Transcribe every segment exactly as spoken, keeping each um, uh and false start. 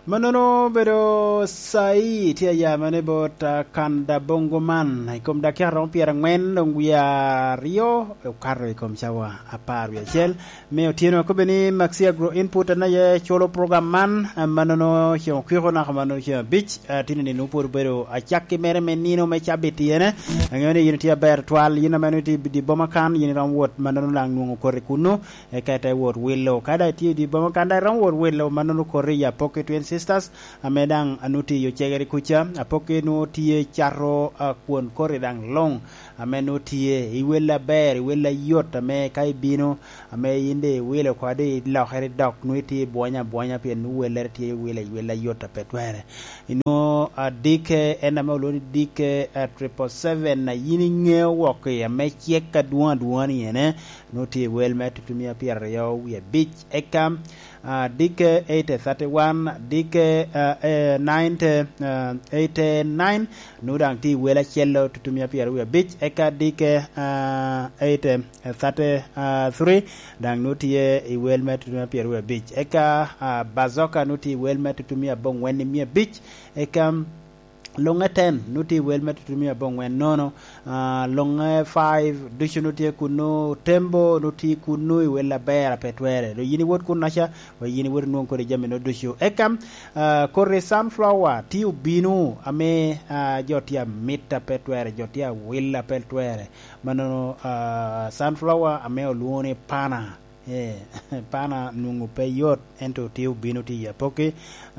Manono bero sai tia ya mane bota kanda bongo man ikom dakia rompiera ngwen nguya rio ukaro ikom chawa aparu ya gel me otieno ko beni maxi agro input na ye cholo program man manono hio kwiro na manono hio beach tinini no por bero achaki mere menino me chabiti yene ngene yini tia ber twal yina manuti di bomakan yini ram wot manono lang nungo kore kuno e kata wot willow kada ti di bomakan da ram wot willow manono kore ya pocket twin sisters amedang anuti yo chegeri kucha apoke no tie charro kuon kore dang long ameno tie iwela ber iwela yot ame kai bino ame yinde wele kwade la khere dok nuiti bonya bonya pe nu wele tie wele wela yot petwere ino adike enama lo dike triple seven na yini nge wok ya me cheka duan duan yene no tie wel met tumia pier yo we beach ekam Uh, dike eight thirty-one dike uh, uh, ninety eighty-nine nudang ti wela chello tutumia pia ruya beach eka dike uh, eight thirty-three dang nutie i welma tutumia pia ruya beach eka uh, bazoka nuti welma tutumia bong weni mia beach eka longa ten nuti welma tutumia bong wen nono uh, longa five dushu nuti kuno tembo nuti kuno wela bera petwere do yini wot kunasha wa yini wot non ko de jamino dushu ekam uh, kore sunflower ti ubinu ame uh, jotia mita petwere jotia wela petwere manono uh, sunflower ame oluone pana eh pana nungu peyot ento tiu binu ti ya poke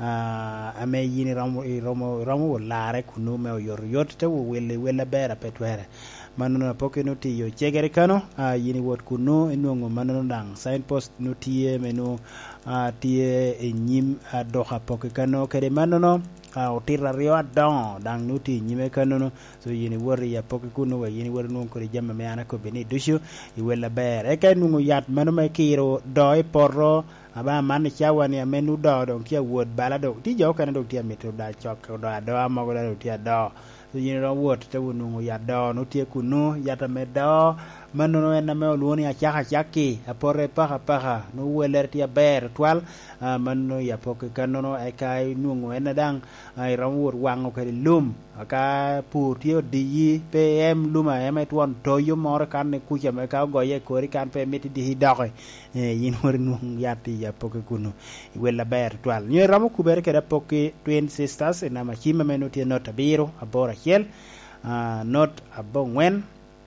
uh, ame yini ramu ramu ramu lare kunu me yor yot te wele wele bera petwere manono poke no ti yo chegere kano uh, yini wot kunu enungu manono dang signpost no tie meno uh, tie enyim uh, doha poke kano kede manono a uh, otira rio don dang nuti nyime kanono so yini wori ya poke kuno wa yini wori non ko jamma me ana ko beni dushu i wela ber e kay nungu yat mano me kiro do e porro aba man chawani amenu do don kia wod bala do ti jo kana do ti ameto da chok do do amago da do ti do so yini ro wot te nungu ya do no ti kuno yata me do manono en me luoni a chaka chaki a porre paha paha no weler ti ber twal uh, mano ya poke kanono e kai nungu en dang ai rawur wango ke lum aka pu ti di pm luma em twon toyo mor kan ne kucha me ka goye kori kan pe meti di doge e yin hor nungu yati ya poke kuno wela ber twal ni ramu kuber ke da poke twin sisters na ma chima meno ti nota biro abora hiel uh, not abongwen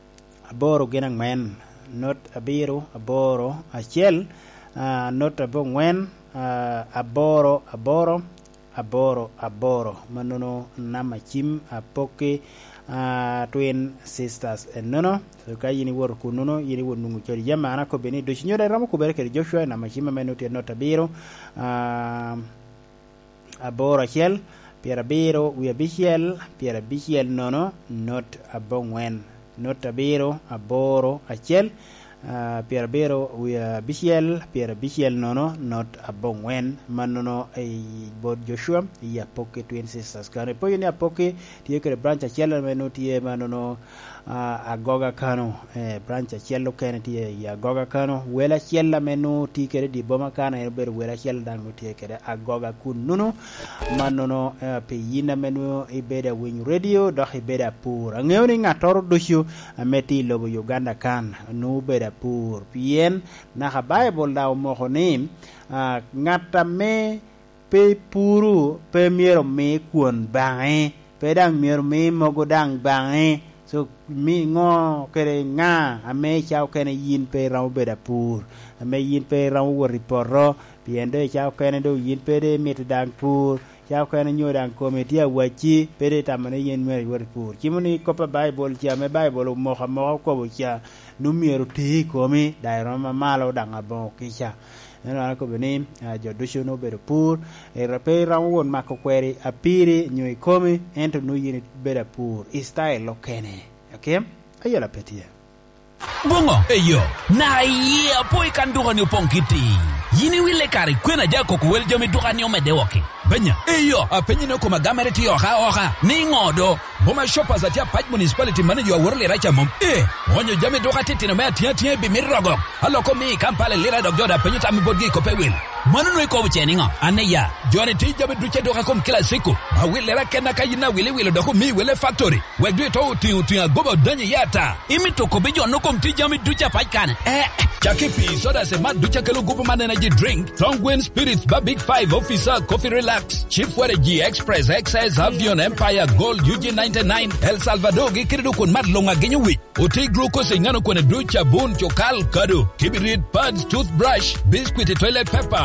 aboro genang men not abiru aboro achel uh, not abongwen uh, aboro aboro aboro aboro manono nama chim apoke uh, twin sisters enono so ka yini wor kununo yini wor nungu chori jamana ko beni do chinyora ramo ko berke Joshua nama chima menoti not abiru uh, aboro achel piera biro wi abichel piera bichel nono not abongwen not abiro aboro achel uh, pier biro wi bichel pier bichel nono not abongwen manono e bod Joshua ya poke twin sisters kare po yini apoke tie kere branch achel meno tie manono uh, agoga kano eh, branch achel kene tie ya agoga kano wela chella meno ti kere di boma kana e ber wela chel dango tie kere agoga kununo manono uh, pe yina meno e beda win radio do e beda pur ngewni ngatoro doshu ameti lobo Uganda kan no beda pur pien na ha bible daw mo honim uh, ngata me pe puru pe miero me kuon bae pe dang miero me mogo dang bae so mi ngo kere nga ame chao kene yin pe raw beda pur ame yin pe raw wori porro piende chao kene do yin pe de mit dang pur chao kene nyodan kometia wachi pe de tamane yin mer wori pur kimuni kopa bible chia me bible mo ha mo ko chia numiero ti komi dai roma malo dang abo kisha ena ko beni jo dushu no beda pur e rape rawon mako kweri apiri nyoi komi ento no yini beda pur style lokene okay ayo la petia bongo eyo na ye apoy kan duga ni ponkiti yini wile kari kwena jako ko wel jomi duga ni omede woke benya eyo apenyi no ko magamere ti oha oha ni ngodo boma shoppers atia paj municipality manager wa worle racha mom eh wonyo jami duga titi no me atia tia bi mirogo allo ko mi kampale lira dog joda penyi tami bodgi ko pewil manu no ko cheni nga aneya jone tija beduche doka kom kila siku awile rakena kayina wile wile doko mi wile factory wedwe to ti ti agobo danye yata imi to ko bejo no kom tija mi ducha paikane eh chakipi soda se mad ducha kelo gupo man energy drink Tongwen Spirits ba Big Five Officer Coffee Relax Chief G Express X S Avion Empire Gold U G ninety-nine El Salvador gikiridu kun madlonga genyu wi oti glucose ingano kwenye ducha bun chokal kado kibirit pads toothbrush biscuit toilet paper